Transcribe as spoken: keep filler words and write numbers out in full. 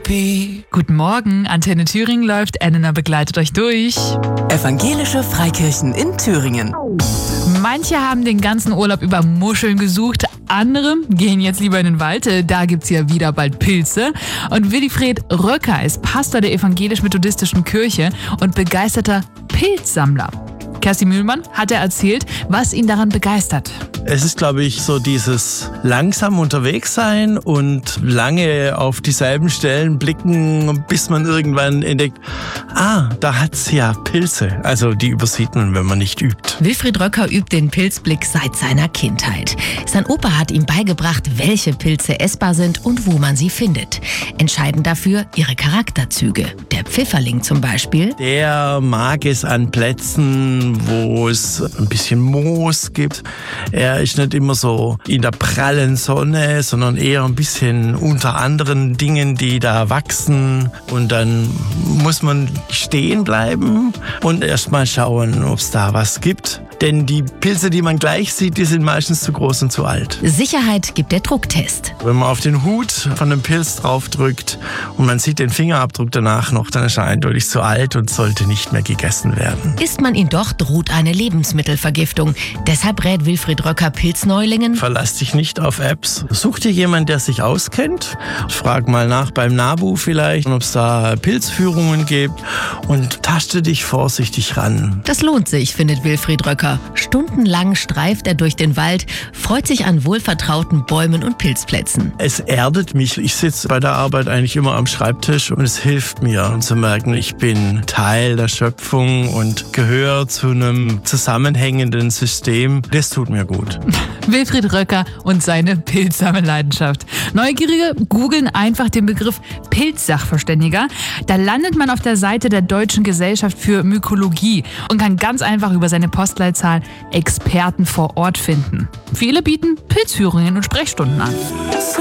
Therapie. Guten Morgen, Antenne Thüringen läuft, Elena begleitet euch durch. Evangelische Freikirchen in Thüringen. Manche haben den ganzen Urlaub über Muscheln gesucht, andere gehen jetzt lieber in den Wald, da gibt's ja wieder bald Pilze. Und Wilfried Röcker ist Pastor der evangelisch-methodistischen Kirche und begeisterter Pilzsammler. Kerstin Mühlmann hat er erzählt, was ihn daran begeistert. Es ist, glaube ich, so dieses langsam unterwegs sein und lange auf dieselben Stellen blicken, bis man irgendwann entdeckt, ah, da hat's ja Pilze. Also die übersieht man, wenn man nicht übt. Wilfried Röcker übt den Pilzblick seit seiner Kindheit. Sein Opa hat ihm beigebracht, welche Pilze essbar sind und wo man sie findet. Entscheidend dafür ihre Charakterzüge. Der Pfifferling zum Beispiel. Der mag es an Plätzen, wo es ein bisschen Moos gibt. Er ist nicht immer so in der prallen Sonne, sondern eher ein bisschen unter anderen Dingen, die da wachsen. Und dann muss man stehen bleiben und erst mal schauen, ob es da was gibt. Denn die Pilze, die man gleich sieht, die sind meistens zu groß und zu alt. Sicherheit gibt der Drucktest. Wenn man auf den Hut von einem Pilz draufdrückt und man sieht den Fingerabdruck danach noch, dann ist er eindeutig zu alt und sollte nicht mehr gegessen werden. Isst man ihn doch, droht eine Lebensmittelvergiftung. Deshalb rät Wilfried Röcker Pilzneulingen: Verlass dich nicht auf Apps. Such dir jemanden, der sich auskennt. Frag mal nach beim NABU vielleicht, ob es da Pilzführungen gibt, und taste dich vorsichtig ran. Das lohnt sich, findet Wilfried Röcker. Stundenlang streift er durch den Wald, freut sich an wohlvertrauten Bäumen und Pilzplätzen. Es erdet mich. Ich sitze bei der Arbeit eigentlich immer am Schreibtisch und es hilft mir zu merken, ich bin Teil der Schöpfung und gehöre zu einem zusammenhängenden System. Das tut mir gut. Wilfried Röcker und seine Pilzsammelleidenschaft. Neugierige googeln einfach den Begriff Pilzsachverständiger. Da landet man auf der Seite der Deutschen Gesellschaft für Mykologie und kann ganz einfach über seine Postleitzahl Experten vor Ort finden. Viele bieten Pilzführungen und Sprechstunden an.